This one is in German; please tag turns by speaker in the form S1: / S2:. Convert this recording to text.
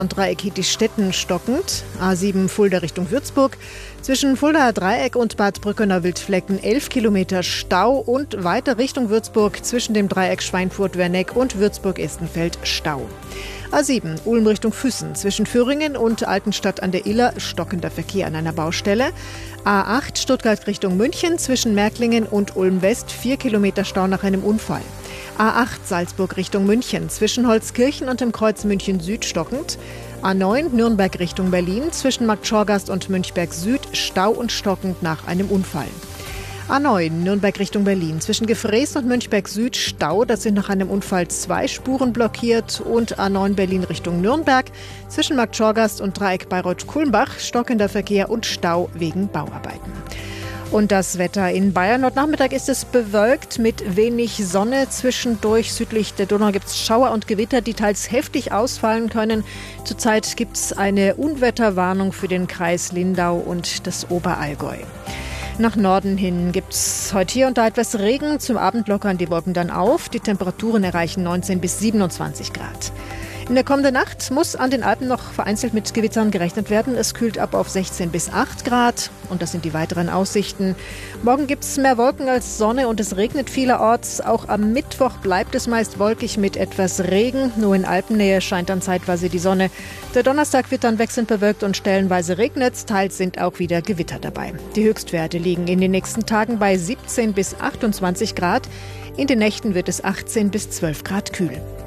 S1: und Dreieck Hittichstetten stockend. A7 Fulda Richtung Würzburg. Zwischen Fuldaer Dreieck und Bad Brückener Wildflecken 11 Kilometer Stau und weiter Richtung Würzburg zwischen dem Dreieck Schweinfurt-Werneck und Würzburg-Estenfeld Stau. A7 Ulm Richtung Füssen. Zwischen Föhringen und Altenstadt an der Iller stockender Verkehr an einer Baustelle. A8 Stuttgart Richtung München. Zwischen Märklingen und Ulm West 4 Kilometer Stau nach einem Unfall. A8 Salzburg Richtung München. Zwischen Holzkirchen und dem Kreuz München Süd stockend. A9 Nürnberg Richtung Berlin. Zwischen Markt Schorgast und Münchberg Süd Stau und stockend nach einem Unfall. A9 Nürnberg Richtung Berlin. Zwischen Gefrees und Münchberg Süd Stau. Das sind nach einem Unfall 2 Spuren blockiert. Und A9 Berlin Richtung Nürnberg. Zwischen Markt Schorgast und Dreieck Bayreuth-Kulmbach stockender Verkehr und Stau wegen Bauarbeiten. Und das Wetter in Bayern. Heute Nachmittag ist es bewölkt mit wenig Sonne. Zwischendurch südlich der Donau gibt es Schauer und Gewitter, die teils heftig ausfallen können. Zurzeit gibt es eine Unwetterwarnung für den Kreis Lindau und das Oberallgäu. Nach Norden hin gibt es heute hier und da etwas Regen. Zum Abend lockern die Wolken dann auf. Die Temperaturen erreichen 19 bis 27 Grad. In der kommenden Nacht muss an den Alpen noch vereinzelt mit Gewittern gerechnet werden. Es kühlt ab auf 16 bis 8 Grad. Und das sind die weiteren Aussichten. Morgen gibt es mehr Wolken als Sonne und es regnet vielerorts. Auch am Mittwoch bleibt es meist wolkig mit etwas Regen. Nur in Alpennähe scheint dann zeitweise die Sonne. Der Donnerstag wird dann wechselnd bewölkt und stellenweise regnet es. Teils sind auch wieder Gewitter dabei. Die Höchstwerte liegen in den nächsten Tagen bei 17 bis 28 Grad. In den Nächten wird es 18 bis 12 Grad kühl.